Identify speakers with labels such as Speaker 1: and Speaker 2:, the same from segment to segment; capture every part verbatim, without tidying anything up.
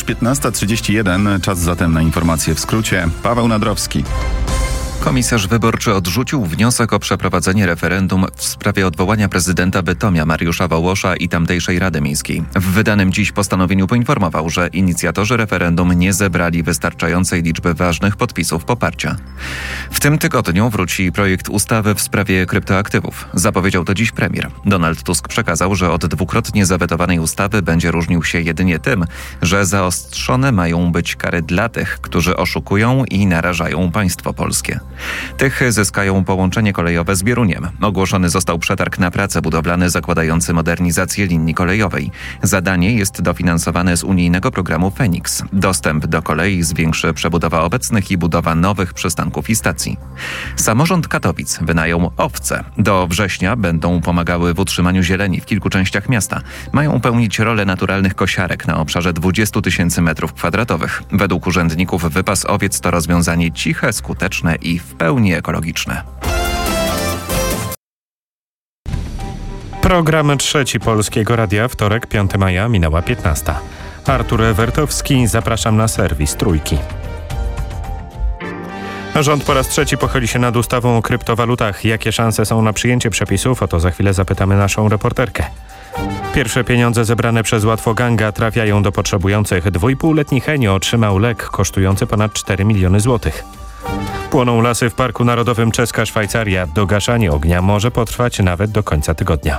Speaker 1: piętnasta trzydzieści jeden. Czas zatem na informacje w skrócie. Paweł Nadrowski.
Speaker 2: Komisarz wyborczy odrzucił wniosek o przeprowadzenie referendum w sprawie odwołania prezydenta Bytomia Mariusza Wołosza i tamtejszej Rady Miejskiej. W wydanym dziś postanowieniu poinformował, że inicjatorzy referendum nie zebrali wystarczającej liczby ważnych podpisów poparcia. W tym tygodniu wróci projekt ustawy w sprawie kryptoaktywów. Zapowiedział to dziś premier. Donald Tusk przekazał, że od dwukrotnie zawetowanej ustawy będzie różnił się jedynie tym, że zaostrzone mają być kary dla tych, którzy oszukują i narażają państwo polskie. Tych zyskają połączenie kolejowe z Bieruniem. Ogłoszony został przetarg na prace budowlane zakładający modernizację linii kolejowej. Zadanie jest dofinansowane z unijnego programu Feniks. Dostęp do kolei zwiększy przebudowa obecnych i budowa nowych przystanków i stacji. Samorząd Katowic wynajął owce. Do września będą pomagały w utrzymaniu zieleni w kilku częściach miasta. Mają pełnić rolę naturalnych kosiarek na obszarze dwudziestu tysięcy metrów kwadratowych. Według urzędników wypas owiec to rozwiązanie ciche, skuteczne i w pełni ekologiczne.
Speaker 3: Program Trzeci Polskiego Radia, wtorek, piątego maja, minęła piętnasta. Artur Wertowski, zapraszam na serwis Trójki. Rząd po raz trzeci pochyli się nad ustawą o kryptowalutach. Jakie szanse są na przyjęcie przepisów? O to za chwilę zapytamy naszą reporterkę. Pierwsze pieniądze zebrane przez Łatwoganga trafiają do potrzebujących. Dwójpółletni Henio otrzymał lek kosztujący ponad cztery miliony złotych. Płoną lasy w Parku Narodowym Czeska Szwajcaria. Dogaszanie ognia może potrwać nawet do końca tygodnia.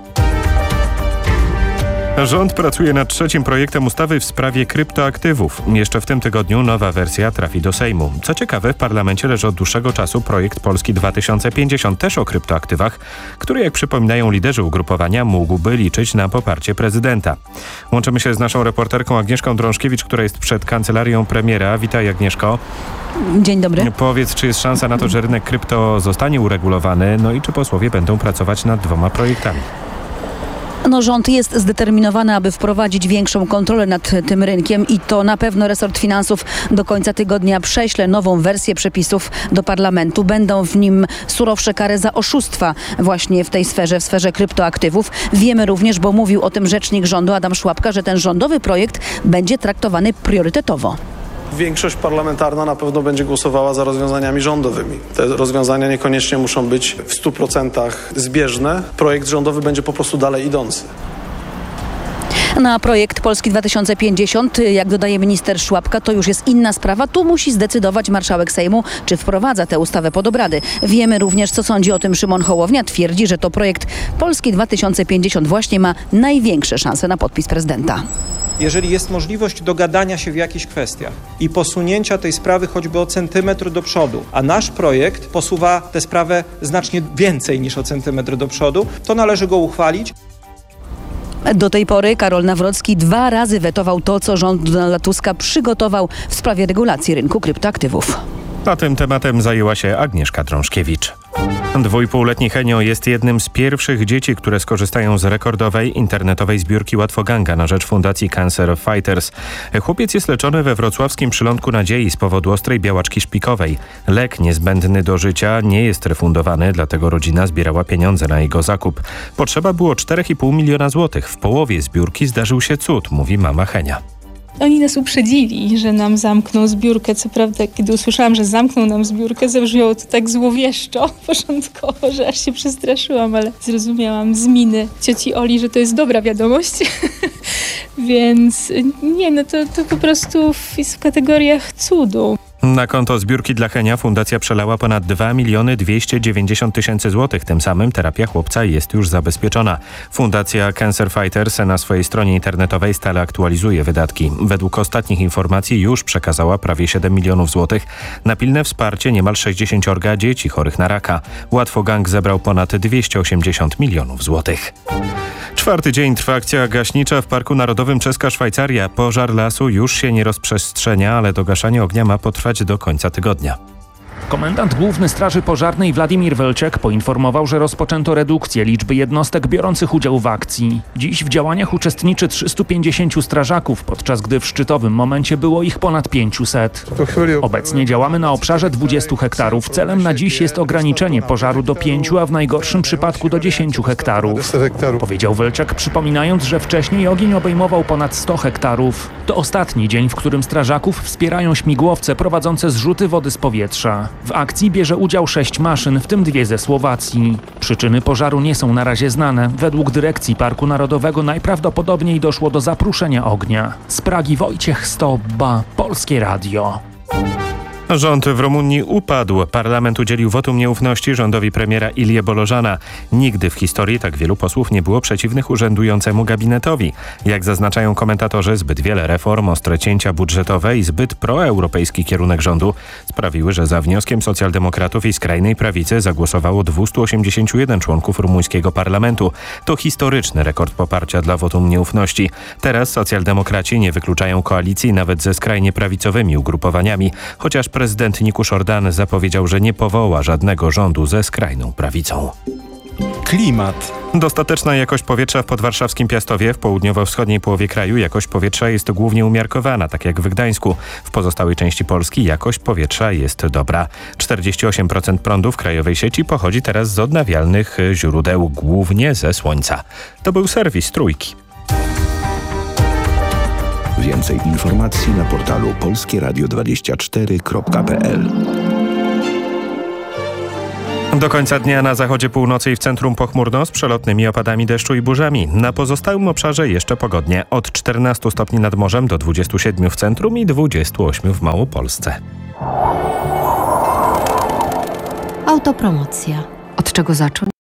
Speaker 3: Rząd pracuje nad trzecim projektem ustawy w sprawie kryptoaktywów. Jeszcze w tym tygodniu nowa wersja trafi do Sejmu. Co ciekawe, w parlamencie leży od dłuższego czasu projekt Polski dwa tysiące pięćdziesiąt, też o kryptoaktywach, który, jak przypominają liderzy ugrupowania, mógłby liczyć na poparcie prezydenta. Łączymy się z naszą reporterką Agnieszką Drążkiewicz, która jest przed kancelarią premiera. Witaj, Agnieszko.
Speaker 4: Dzień dobry.
Speaker 3: Powiedz, czy jest szansa na to, że rynek krypto zostanie uregulowany, no i czy posłowie będą pracować nad dwoma projektami?
Speaker 4: No, rząd jest zdeterminowany, aby wprowadzić większą kontrolę nad tym rynkiem i to na pewno resort finansów do końca tygodnia prześle nową wersję przepisów do parlamentu. Będą w nim surowsze kary za oszustwa właśnie w tej sferze, w sferze kryptoaktywów. Wiemy również, bo mówił o tym rzecznik rządu Adam Szłapka, że ten rządowy projekt będzie traktowany priorytetowo.
Speaker 5: Większość parlamentarna na pewno będzie głosowała za rozwiązaniami rządowymi. Te rozwiązania niekoniecznie muszą być w stu procentach zbieżne. Projekt rządowy będzie po prostu dalej idący.
Speaker 4: Na projekt Polski dwa tysiące pięćdziesiąt, jak dodaje minister Szłapka, to już jest inna sprawa. Tu musi zdecydować marszałek Sejmu, czy wprowadza tę ustawę pod obrady. Wiemy również, co sądzi o tym Szymon Hołownia. Twierdzi, że to projekt Polski dwa tysiące pięćdziesiąt właśnie ma największe szanse na podpis prezydenta.
Speaker 6: Jeżeli jest możliwość dogadania się w jakichś kwestiach i posunięcia tej sprawy choćby o centymetr do przodu, a nasz projekt posuwa tę sprawę znacznie więcej niż o centymetr do przodu, to należy go uchwalić.
Speaker 4: Do tej pory Karol Nawrocki dwa razy wetował to, co rząd Donalda Tuska przygotował w sprawie regulacji rynku kryptoaktywów.
Speaker 3: A tym tematem zajęła się Agnieszka Drążkiewicz. Dwójpółletni Henio jest jednym z pierwszych dzieci, które skorzystają z rekordowej internetowej zbiórki Łatwoganga na rzecz Fundacji Cancer Fighters. Chłopiec jest leczony we wrocławskim Przylądku Nadziei z powodu ostrej białaczki szpikowej. Lek niezbędny do życia nie jest refundowany, dlatego rodzina zbierała pieniądze na jego zakup. Potrzeba było cztery i pół miliona złotych. W połowie zbiórki zdarzył się cud, mówi mama Henia.
Speaker 7: Oni nas uprzedzili, że nam zamkną zbiórkę. Co prawda, kiedy usłyszałam, że zamkną nam zbiórkę, zabrzmiało to tak złowieszczo początkowo, że aż się przestraszyłam, ale zrozumiałam z miny cioci Oli, że to jest dobra wiadomość. Więc nie, no to, to po prostu jest w kategoriach cudu.
Speaker 3: Na konto zbiórki dla Henia fundacja przelała ponad dwa miliony dwieście dziewięćdziesiąt tysięcy złotych. Tym samym terapia chłopca jest już zabezpieczona. Fundacja Cancer Fighters na swojej stronie internetowej stale aktualizuje wydatki. Według ostatnich informacji już przekazała prawie siedem milionów złotych na pilne wsparcie niemal sześćdziesięciorga dzieci chorych na raka. Łatwogang zebrał ponad dwieście osiemdziesiąt milionów złotych. Czwarty dzień trwa akcja gaśnicza w Parku Narodowym Czeska Szwajcaria. Pożar lasu już się nie rozprzestrzenia, ale dogaszanie ognia ma potrwać do końca tygodnia.
Speaker 8: Komendant Główny Straży Pożarnej Władimir Welczek poinformował, że rozpoczęto redukcję liczby jednostek biorących udział w akcji. Dziś w działaniach uczestniczy trzystu pięćdziesięciu strażaków, podczas gdy w szczytowym momencie było ich ponad pięćset. Obecnie działamy na obszarze dwudziestu hektarów. Celem na dziś jest ograniczenie pożaru do pięciu, a w najgorszym przypadku do dziesięciu hektarów. Powiedział Welczak, przypominając, że wcześniej ogień obejmował ponad sto hektarów. To ostatni dzień, w którym strażaków wspierają śmigłowce prowadzące zrzuty wody z powietrza. W akcji bierze udział sześć maszyn, w tym dwie ze Słowacji. Przyczyny pożaru nie są na razie znane. Według dyrekcji Parku Narodowego najprawdopodobniej doszło do zapruszenia ognia. Z Pragi Wojciech Stobba, Polskie Radio.
Speaker 3: Rząd w Rumunii upadł. Parlament udzielił wotum nieufności rządowi premiera Ilie Bolożana. Nigdy w historii tak wielu posłów nie było przeciwnych urzędującemu gabinetowi. Jak zaznaczają komentatorzy, zbyt wiele reform, ostre cięcia budżetowe i zbyt proeuropejski kierunek rządu sprawiły, że za wnioskiem socjaldemokratów i skrajnej prawicy zagłosowało dwieście osiemdziesiąt jeden członków rumuńskiego parlamentu. To historyczny rekord poparcia dla wotum nieufności. Teraz socjaldemokraci nie wykluczają koalicji nawet ze skrajnie prawicowymi ugrupowaniami, chociaż prezydent Nikusz Ordan zapowiedział, że nie powoła żadnego rządu ze skrajną prawicą.
Speaker 9: Klimat.
Speaker 3: Dostateczna jakość powietrza w podwarszawskim Piastowie. W południowo-wschodniej połowie kraju jakość powietrza jest głównie umiarkowana, tak jak w Gdańsku. W pozostałej części Polski jakość powietrza jest dobra. czterdzieści osiem procent prądu w krajowej sieci pochodzi teraz z odnawialnych źródeł, głównie ze słońca. To był serwis Trójki.
Speaker 10: Więcej informacji na portalu polskie radio dwadzieścia cztery kropka p l.
Speaker 3: Do końca dnia na zachodzie, północy i w centrum pochmurno z przelotnymi opadami deszczu i burzami. Na pozostałym obszarze jeszcze pogodnie. Od czternastu stopni nad morzem do dwudziestu siedmiu w centrum i dwudziestu ośmiu w Małopolsce.
Speaker 11: Autopromocja. Od czego zacząć?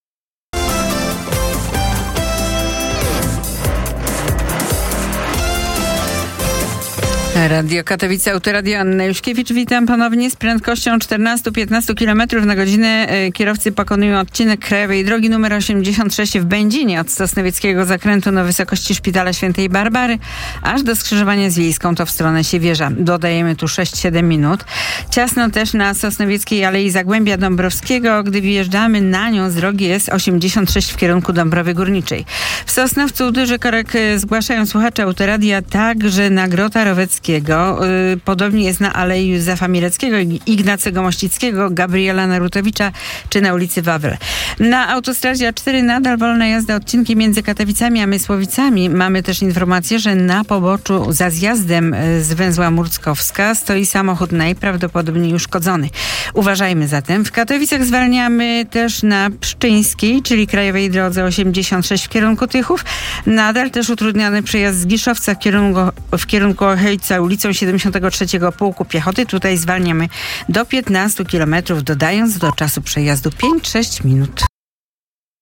Speaker 12: Radio Katowice, Autoradio Anna Juszkiewicz. Witam ponownie. Z prędkością czternaście do piętnastu kilometrów na godzinę kierowcy pokonują odcinek krajowej drogi numer osiemdziesiąt sześć w Będzinie od Sosnowieckiego zakrętu na wysokości Szpitala Świętej Barbary aż do skrzyżowania z Wiejską, to w stronę Siewierza. Dodajemy tu sześć siedem minut. Ciasno też na Sosnowieckiej Alei Zagłębia Dąbrowskiego, gdy wjeżdżamy na nią z drogi S osiemdziesiąt sześć w kierunku Dąbrowy Górniczej. W Sosnowcu duży korek zgłaszają słuchacze Autoradia także na Grota Roweckiego. Podobnie jest na Alei Józefa Mieleckiego, Ignacego Mościckiego, Gabriela Narutowicza czy na ulicy Wawel. Na autostradzie A cztery nadal wolna jazda odcinki między Katowicami a Mysłowicami. Mamy też informację, że na poboczu za zjazdem z węzła Murckowska stoi samochód najprawdopodobniej uszkodzony. Uważajmy zatem. W Katowicach zwalniamy też na Pszczyńskiej, czyli krajowej drodze osiemdziesiąt sześć w kierunku Tychów. Nadal też utrudniony przejazd z Giszowca w kierunku, w kierunku Ochojca ulicą siedemdziesiątego trzeciego Pułku Piechoty. Tutaj zwalniamy do piętnastu kilometrów, dodając do czasu przejazdu pięć sześć minut.